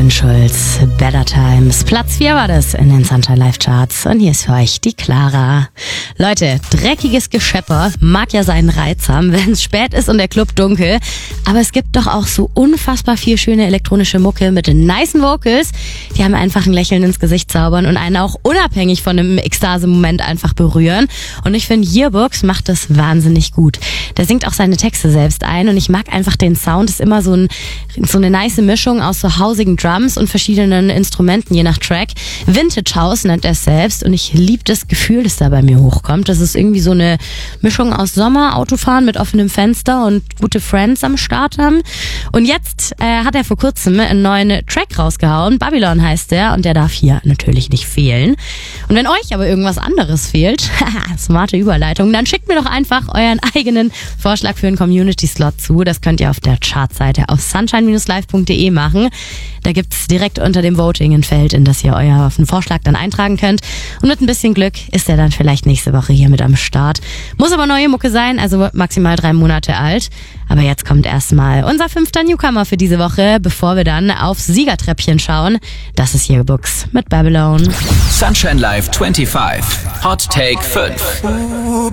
Martin Schulz, Better Times. Platz 4 war das in den Sunshine Live Charts. Und hier ist für euch die Clara. Leute, dreckiges Geschepper mag ja seinen Reiz haben, wenn es spät ist und der Club dunkel. Aber es gibt doch auch so unfassbar viel schöne elektronische Mucke mit den nicen Vocals. Die haben einfach ein Lächeln ins Gesicht zaubern und einen auch unabhängig von einem Ekstase-Moment einfach berühren. Und ich finde, Yearbooks macht das wahnsinnig gut. Der singt auch seine Texte selbst ein und ich mag einfach den Sound. Ist immer so eine nice Mischung aus so hausigen Drums und verschiedenen Instrumenten, je nach Track. Vintage House nennt er es selbst und ich liebe das Gefühl, das da bei mir hochkommt. Das ist irgendwie so eine Mischung aus Sommer, Autofahren mit offenem Fenster und gute Friends am Start haben. Und jetzt hat er vor kurzem einen neuen Track rausgehauen. Babylon heißt der und der darf hier natürlich nicht fehlen. Und wenn euch aber irgendwas anderes fehlt, smarte Überleitung, dann schickt mir doch einfach euren eigenen Vorschlag für einen Community-Slot zu. Das könnt ihr auf der Chartseite auf sunshine-live.de machen. Da gibt's direkt unter dem Voting ein Feld, in das ihr euren Vorschlag dann eintragen könnt. Und mit ein bisschen Glück ist er dann vielleicht nächste Woche hier mit am Start. Muss aber neue Mucke sein, also maximal 3 Monate alt. Aber jetzt kommt erstmal unser 5. Newcomer für diese Woche, bevor wir dann aufs Siegertreppchen schauen. Das ist Yearbooks mit Babylon. Sunshine Live 25. Hot Take 5.